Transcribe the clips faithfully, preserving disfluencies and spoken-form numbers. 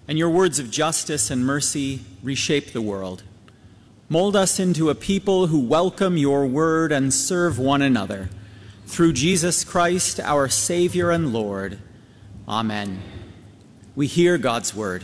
and your words of justice and mercy reshape the world. Mold us into a people who welcome your word and serve one another. Through Jesus Christ, our Savior and Lord. Amen. We hear God's word.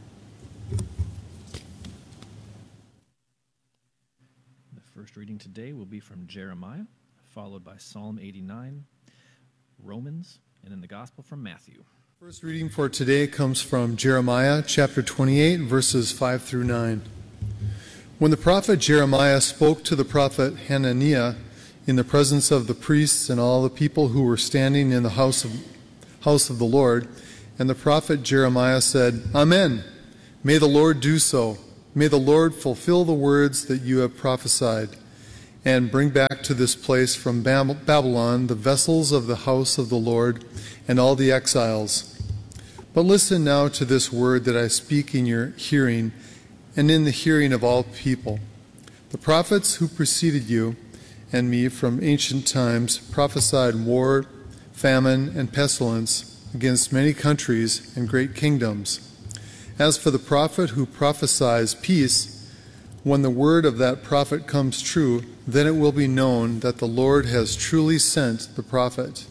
The first reading today will be from Jeremiah, followed by Psalm eighty-nine, Romans, and then the Gospel from Matthew. First reading for today comes from Jeremiah chapter twenty-eight, verses five through nine. When the prophet Jeremiah spoke to the prophet Hananiah in the presence of the priests and all the people who were standing in the house of, house of the Lord, and the prophet Jeremiah said, Amen. May the Lord do so. May the Lord fulfill the words that you have prophesied, and bring back to this place from Babylon the vessels of the house of the Lord and all the exiles. But listen now to this word that I speak in your hearing and in the hearing of all people. The prophets who preceded you and me from ancient times prophesied war, famine, and pestilence against many countries and great kingdoms. As for the prophet who prophesies peace, when the word of that prophet comes true, then it will be known that the Lord has truly sent the prophet.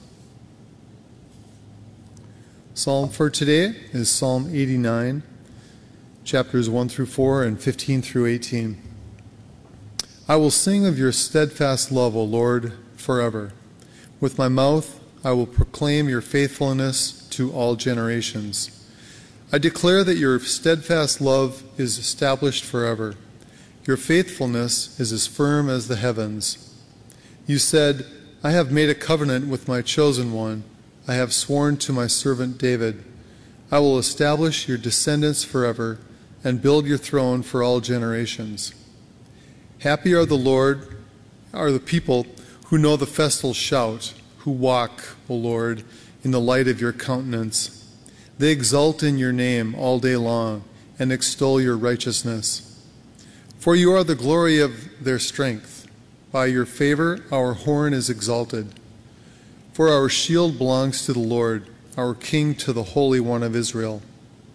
Psalm for today is Psalm eighty-nine, chapters one through four and fifteen through eighteen. I will sing of your steadfast love, O Lord, forever. With my mouth I will proclaim your faithfulness to all generations. I declare that your steadfast love is established forever. Your faithfulness is as firm as the heavens. You said, I have made a covenant with my chosen one. I have sworn to my servant David. I will establish your descendants forever and build your throne for all generations. Happy are the Lord, are the people who know the festal shout, who walk, O Lord, in the light of your countenance. They exult in your name all day long and extol your righteousness. For you are the glory of their strength. By your favor our horn is exalted. For our shield belongs to the Lord, our King to the Holy One of Israel.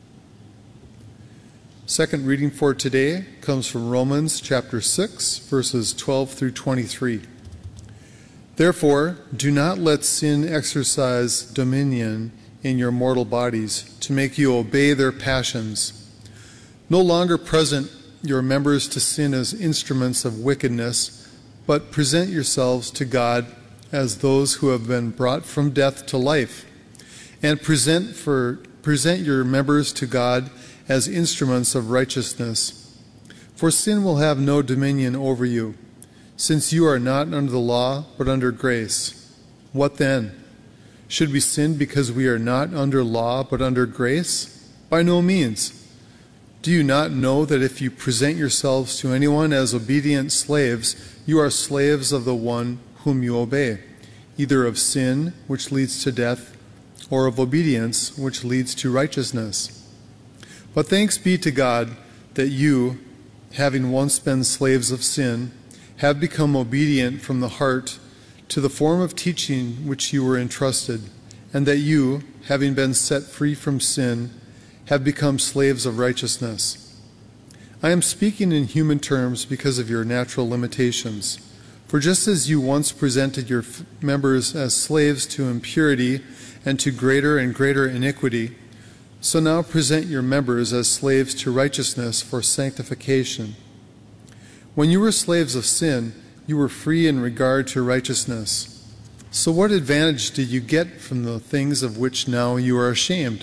Second reading for today comes from Romans chapter six, verses twelve through twenty-three. Therefore, do not let sin exercise dominion in your mortal bodies to make you obey their passions. No longer present your members to sin as instruments of wickedness, but present yourselves to God as those who have been brought from death to life, and present for present your members to God as instruments of righteousness. For sin will have no dominion over you, since you are not under the law, but under grace. What then? Should we sin because we are not under law, but under grace? By no means. Do you not know that if you present yourselves to anyone as obedient slaves, you are slaves of the one whom you obey, either of sin, which leads to death, or of obedience, which leads to righteousness? But thanks be to God that you, having once been slaves of sin, have become obedient from the heart to the form of teaching which you were entrusted, and that you, having been set free from sin, have become slaves of righteousness. I am speaking in human terms because of your natural limitations. For just as you once presented your members as slaves to impurity and to greater and greater iniquity, so now present your members as slaves to righteousness for sanctification. When you were slaves of sin, you were free in regard to righteousness. So what advantage did you get from the things of which now you are ashamed?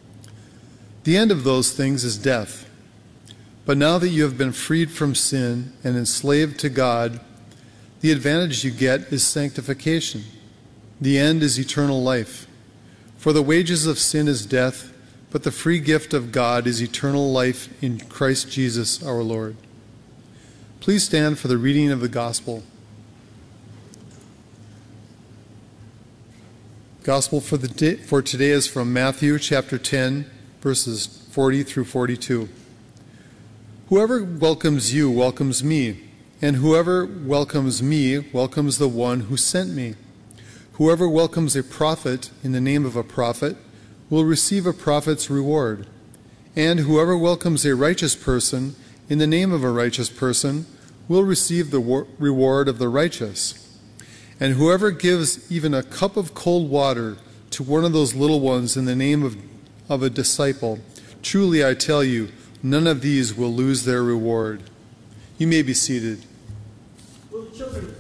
The end of those things is death. But now that you have been freed from sin and enslaved to God, the advantage you get is sanctification. The end is eternal life. For the wages of sin is death, but the free gift of God is eternal life in Christ Jesus our Lord. Please stand for the reading of the Gospel. Gospel for, the day, for today is from Matthew chapter ten, verses forty through forty-two. Whoever welcomes you welcomes me, and whoever welcomes me welcomes the one who sent me. Whoever welcomes a prophet in the name of a prophet will receive a prophet's reward. And whoever welcomes a righteous person in the name of a righteous person will receive the war- reward of the righteous. And whoever gives even a cup of cold water to one of those little ones in the name of, of a disciple, truly I tell you, none of these will lose their reward. You may be seated. Will the children